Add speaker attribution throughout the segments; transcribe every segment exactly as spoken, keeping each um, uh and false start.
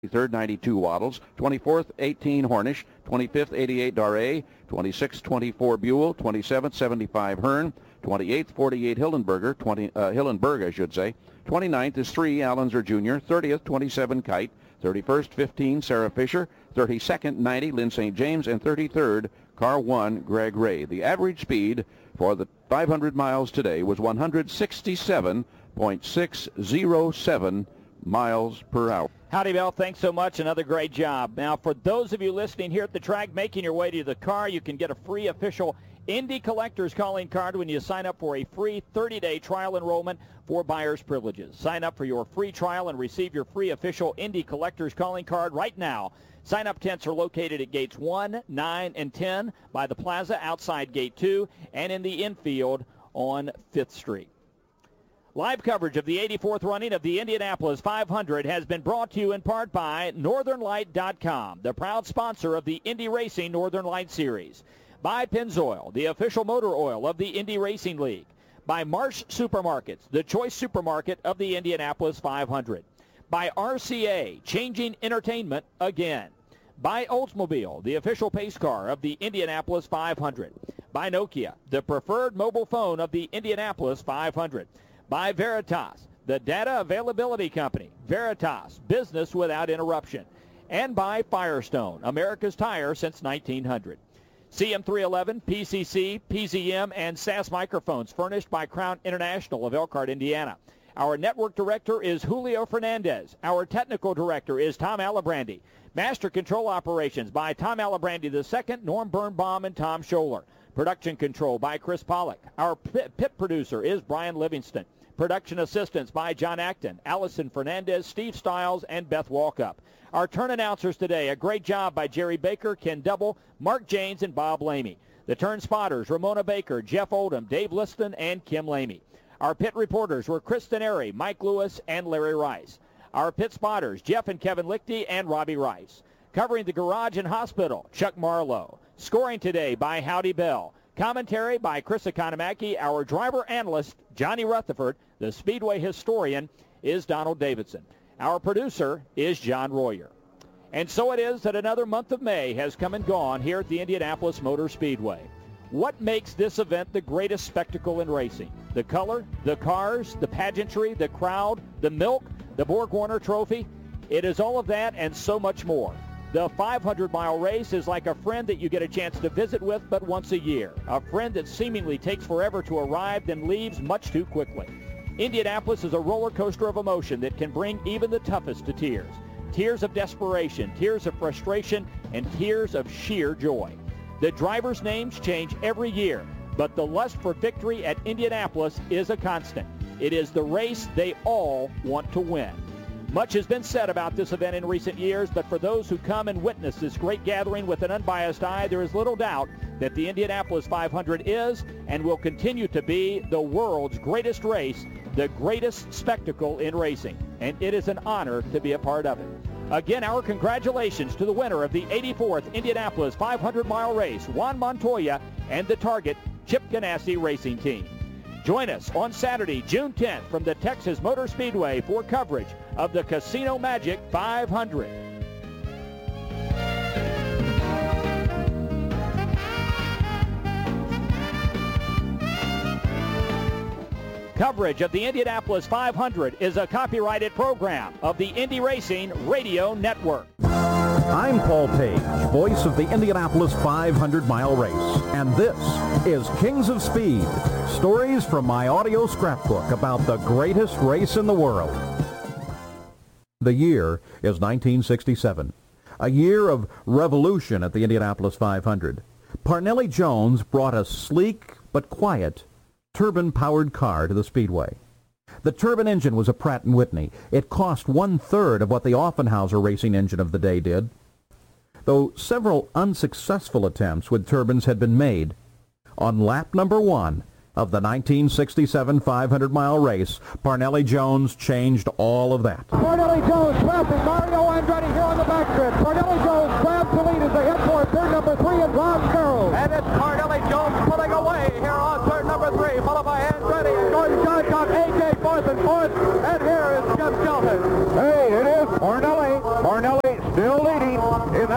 Speaker 1: twenty-third, ninety-two Waddles, twenty-fourth, eighteen Hornish, twenty-fifth, eighty-eight Darray, twenty-sixth, twenty-four Buell, twenty-seventh, seventy-five Hearn, twenty-eighth, forty-eight Hillenberger, twenty, uh, Hillenberg, I should say. twenty-ninth is three Allenzer Junior, thirtieth, twenty-seven Kite, thirty-first, fifteen Sarah Fisher, thirty-second, ninety Lynn Saint James, and thirty-third, car one Greg Ray. The average speed for the five hundred miles today was one hundred sixty-seven point six oh seven miles per hour.
Speaker 2: Howdy, Bill. Thanks so much. Another great job. Now, for those of you listening here at the track, making your way to the car, you can get a free official Indy Collectors calling card when you sign up for a free thirty-day trial enrollment for buyer's privileges. Sign up for your free trial and receive your free official Indy Collectors calling card right now. Sign-up tents are located at gates one, nine, and ten by the plaza outside gate two and in the infield on fifth street. Live coverage of the eighty-fourth running of the Indianapolis five hundred has been brought to you in part by Northern Light dot com, the proud sponsor of the Indy Racing Northern Light Series. By Pennzoil, the official motor oil of the Indy Racing League. By Marsh Supermarkets, the choice supermarket of the Indianapolis five hundred. By R C A, changing entertainment again. By Oldsmobile, the official pace car of the Indianapolis five hundred. By Nokia, the preferred mobile phone of the Indianapolis five hundred. By Veritas, the data availability company. Veritas, business without interruption. And by Firestone, America's tire since nineteen hundred. C M three eleven, P C C, P Z M, and S A S microphones furnished by Crown International of Elkhart, Indiana. Our network director is Julio Fernandez. Our technical director is Tom Alibrandi. Master control operations by Tom Alibrandi the second, Norm Birnbaum, and Tom Scholler. Production control by Chris Pollock. Our pit, pit producer is Brian Livingston. Production assistance by John Acton, Allison Fernandez, Steve Stiles, and Beth Walkup. Our turn announcers today, a great job by Jerry Baker, Ken Double, Mark Janes, and Bob Lamey. The turn spotters, Ramona Baker, Jeff Oldham, Dave Liston, and Kim Lamey. Our pit reporters were Kristen Airy, Mike Lewis, and Larry Rice. Our pit spotters, Jeff and Kevin Lichty and Robbie Rice. Covering the garage and hospital, Chuck Marlowe. Scoring today by Howdy Bell. Commentary by Chris Economaki. Our driver analyst, Johnny Rutherford. The Speedway historian is Donald Davidson. Our producer is John Royer. And so it is that another month of May has come and gone here at the Indianapolis Motor Speedway. What makes this event the greatest spectacle in racing? The color, the cars, the pageantry, the crowd, the milk, the Borg Warner Trophy? It is all of that and so much more. The five hundred mile race is like a friend that you get a chance to visit with but once a year. A friend that seemingly takes forever to arrive then leaves much too quickly. Indianapolis is a roller coaster of emotion that can bring even the toughest to tears. Tears of desperation, tears of frustration, and tears of sheer joy. The drivers' names change every year, but the lust for victory at Indianapolis is a constant. It is the race they all want to win. Much has been said about this event in recent years, but for those who come and witness this great gathering with an unbiased eye, there is little doubt that the Indianapolis five hundred is and will continue to be the world's greatest race, the greatest spectacle in racing, and it is an honor to be a part of it. Again, our congratulations to the winner of the eighty-fourth Indianapolis five hundred mile race, Juan Montoya, and the Target Chip Ganassi Racing Team. Join us on Saturday, June tenth, from the Texas Motor Speedway for coverage of the Casino Magic five hundred. Coverage of the Indianapolis five hundred is a copyrighted program of the Indy Racing Radio Network.
Speaker 3: I'm Paul Page, voice of the Indianapolis five hundred mile race, and this is Kings of Speed, stories from my audio scrapbook about the greatest race in the world. The year is nineteen sixty-seven, a year of revolution at the Indianapolis five hundred. Parnelli Jones brought a sleek but quiet turbine-powered car to the Speedway. The turbine engine was a Pratt and Whitney. It cost one-third of what the Offenhauser racing engine of the day did. Though several unsuccessful attempts with turbines had been made, on lap number one of the nineteen sixty-seven five hundred mile race, Parnelli Jones changed all of that.
Speaker 4: Parnelli Jones passing Mario Andretti here on the backstretch. Parnelli Jones grabs the lead as they head for turn number three and Ron Carroll.
Speaker 5: And it's Parnelli Jones pulling away here on turn number three, followed by Andretti and Gordon Johncock, A J fourth and fourth, and here is Jeff Shelton.
Speaker 4: Hey, it is Parnelli. Parnelli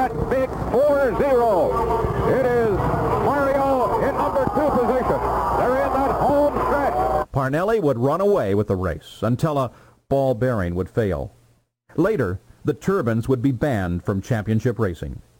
Speaker 4: that big four zero. It is Mario in number two position. They're in that home stretch.
Speaker 3: Parnelli would run away with the race until a ball bearing would fail. Later, the turbines would be banned from championship racing.